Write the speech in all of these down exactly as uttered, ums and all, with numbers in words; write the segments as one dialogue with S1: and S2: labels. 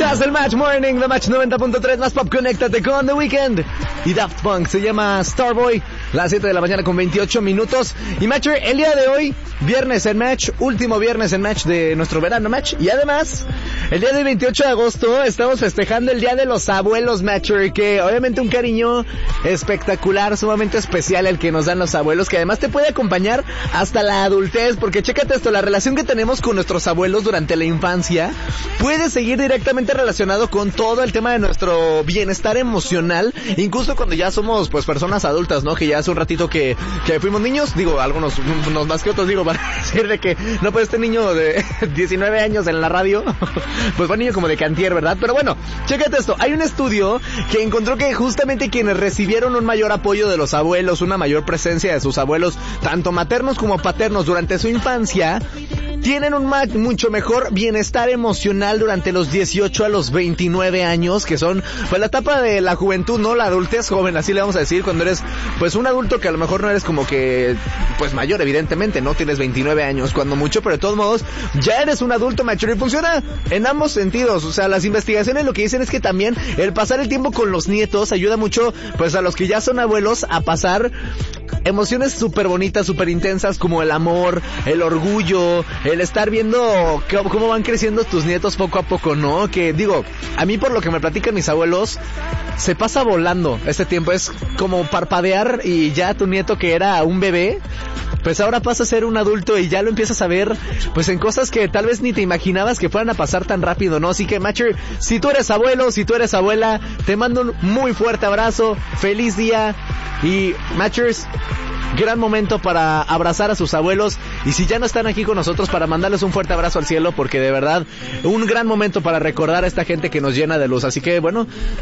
S1: Estás el Match Morning de Match noventa punto tres, más pop, conéctate con The Weeknd y Daft Punk. Se llama Starboy, las siete de la mañana con veintiocho minutos. Y Matcher, el día de hoy, viernes en Match, último viernes en Match de nuestro verano Match. Y además, el día del veintiocho de agosto estamos festejando el Día de los Abuelos, Matcher, que obviamente un cariño espectacular, sumamente especial el que nos dan los abuelos, que además te puede acompañar hasta la adultez, porque chécate esto, la relación que tenemos con nuestros abuelos durante la infancia puede seguir directamente relacionado con todo el tema de nuestro bienestar emocional, incluso cuando ya somos pues personas adultas, ¿no? Que ya hace un ratito que, que fuimos niños, digo, algunos unos más que otros, digo, para decir de que no, pues este niño de diecinueve años en la radio, pues fue un niño como de cantier, ¿verdad? Pero bueno, chécate esto, hay un estudio que encontró que justamente quienes recibieron un mayor apoyo de los abuelos, una mayor presencia de sus abuelos, tanto maternos como paternos durante su infancia, tienen un ma- mucho mejor bienestar emocional durante los dieciocho a los veintinueve años, que son pues la etapa de la juventud, ¿no? La adultez joven, así le vamos a decir, cuando eres pues un adulto que a lo mejor no eres como que pues mayor, evidentemente, ¿no? Tienes veintinueve años cuando mucho, pero de todos modos ya eres un adulto mayor, y funciona en ambos sentidos. O sea, las investigaciones lo que dicen es que también el pasar el tiempo con los nietos ayuda mucho pues a los que ya son abuelos a pasar emociones súper bonitas, súper intensas, como el amor, el orgullo, el estar viendo que, cómo van creciendo tus nietos poco a poco, ¿no? Que digo, a mí por lo que me platican mis abuelos, se pasa volando este tiempo, es como parpadear y ya tu nieto que era un bebé, pues ahora pasa a ser un adulto y ya lo empiezas a ver pues en cosas que tal vez ni te imaginabas que fueran a pasar tan rápido, ¿no? Así que Matcher, si tú eres abuelo, si tú eres abuela, te mando un muy fuerte abrazo, feliz día. Y Matchers, gran momento para abrazar a sus abuelos, y si ya no están aquí con nosotros, para mandarles un fuerte abrazo al cielo, porque de verdad un gran momento para recordar a esta gente que nos llena de luz. Así que bueno,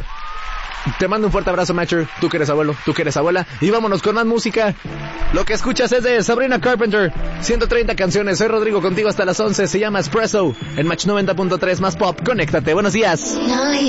S1: te mando un fuerte abrazo, Matcher, tú que eres abuelo, tú que eres abuela, y vámonos con más música. Lo que escuchas es de Sabrina Carpenter, ciento treinta canciones. Soy Rodrigo, contigo hasta las once, se llama Espresso en Match noventa punto tres, más pop, conéctate, buenos días.